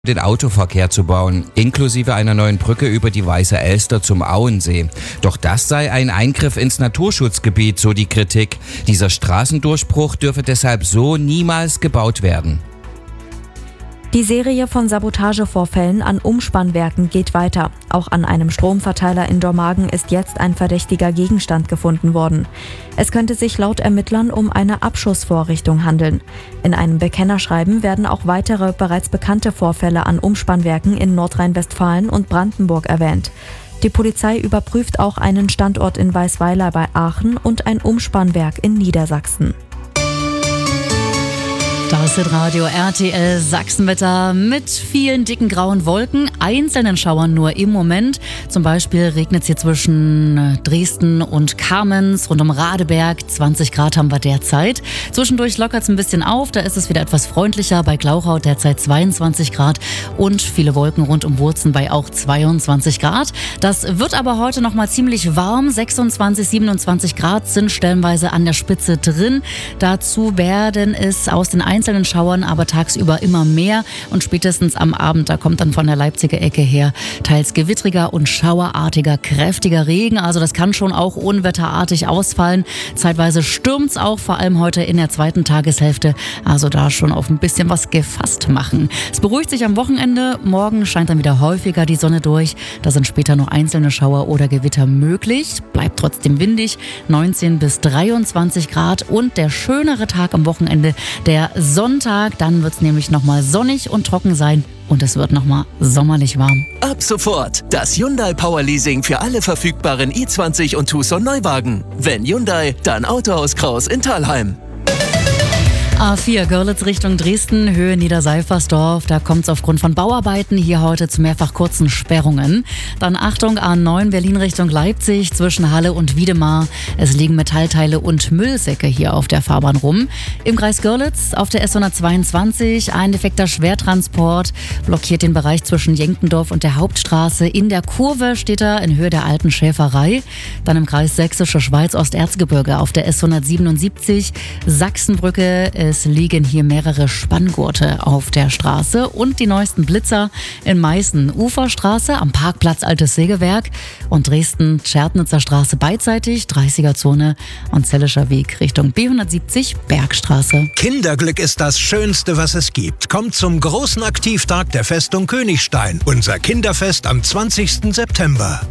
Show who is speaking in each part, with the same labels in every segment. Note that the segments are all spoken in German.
Speaker 1: den Autoverkehr zu bauen, inklusive einer neuen Brücke über die Weiße Elster zum Auensee. Doch das sei ein Eingriff ins Naturschutzgebiet, so die Kritik. Dieser Straßendurchbruch dürfe deshalb so niemals gebaut werden.
Speaker 2: Die Serie von Sabotagevorfällen an Umspannwerken geht weiter. Auch an einem Stromverteiler in Dormagen ist jetzt ein verdächtiger Gegenstand gefunden worden. Es könnte sich laut Ermittlern um eine Abschussvorrichtung handeln. In einem Bekennerschreiben werden auch weitere bereits bekannte Vorfälle an Umspannwerken in Nordrhein-Westfalen und Brandenburg erwähnt. Die Polizei überprüft auch einen Standort in Weißweiler bei Aachen und ein Umspannwerk in Niedersachsen.
Speaker 3: Das ist Radio RTL Sachsenwetter mit vielen dicken grauen Wolken, einzelnen Schauern nur im Moment. Zum Beispiel regnet es hier zwischen Dresden und Kamenz, rund um Radeberg. 20 Grad haben wir derzeit. Zwischendurch lockert es ein bisschen auf, da ist es wieder etwas freundlicher. Bei Glauchau derzeit 22 Grad und viele Wolken rund um Wurzen bei auch 22 Grad. Das wird aber heute nochmal ziemlich warm. 26, 27 Grad sind stellenweise an der Spitze drin. Dazu werden es aus den einzelnen Schauern, aber tagsüber immer mehr und spätestens am Abend, da kommt dann von der Leipziger Ecke her teils gewittriger und schauerartiger, kräftiger Regen. Also das kann schon auch unwetterartig ausfallen. Zeitweise stürmt's auch, vor allem heute in der zweiten Tageshälfte. Also da schon auf ein bisschen was gefasst machen. Es beruhigt sich am Wochenende. Morgen scheint dann wieder häufiger die Sonne durch. Da sind später noch einzelne Schauer oder Gewitter möglich. Bleibt trotzdem windig. 19 bis 23 Grad und der schönere Tag am Wochenende, der Sonntag, dann wird es nämlich nochmal sonnig und trocken sein und es wird nochmal sommerlich warm.
Speaker 4: Ab sofort das Hyundai Power Leasing für alle verfügbaren i20 und Tucson Neuwagen. Wenn Hyundai, dann Autohaus Kraus in Thalheim.
Speaker 3: A4 Görlitz Richtung Dresden, Höhe Niederseifersdorf. Da kommt es aufgrund von Bauarbeiten hier heute zu mehrfach kurzen Sperrungen. Dann Achtung, A9 Berlin Richtung Leipzig zwischen Halle und Wiedemar. Es liegen Metallteile und Müllsäcke hier auf der Fahrbahn rum. Im Kreis Görlitz auf der S122 ein defekter Schwertransport blockiert den Bereich zwischen Jenkendorf und der Hauptstraße. In der Kurve steht er in Höhe der alten Schäferei. Dann im Kreis Sächsische Schweiz Osterzgebirge auf der S177 Sachsenbrücke. Es liegen hier mehrere Spanngurte auf der Straße und die neuesten Blitzer in Meißen, Uferstraße am Parkplatz Altes Sägewerk und Dresden, Tschernitzer Straße beidseitig, 30er-Zone und Zellischer Weg Richtung B170 Bergstraße.
Speaker 5: Kinderglück ist das Schönste, was es gibt. Kommt zum großen Aktivtag der Festung Königstein. Unser Kinderfest am 20. September.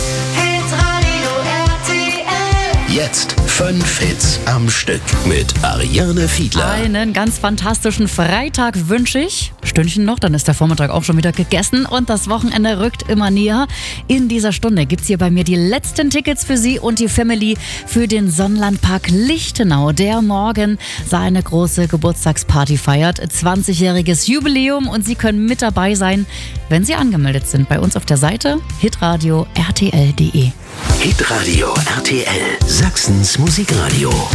Speaker 4: Jetzt 5 Hits am Stück mit Ariane Fiedler.
Speaker 3: Einen ganz fantastischen Freitag wünsche ich. Stündchen noch, dann ist der Vormittag auch schon wieder gegessen und das Wochenende rückt immer näher. In dieser Stunde gibt es hier bei mir die letzten Tickets für Sie und die Family für den Sonnenlandpark Lichtenau, der morgen seine große Geburtstagsparty feiert. 20-jähriges Jubiläum und Sie können mit dabei sein, wenn Sie angemeldet sind bei uns auf der Seite hitradio rtl.de.
Speaker 4: Hitradio RTL, Sachsens Musikradio.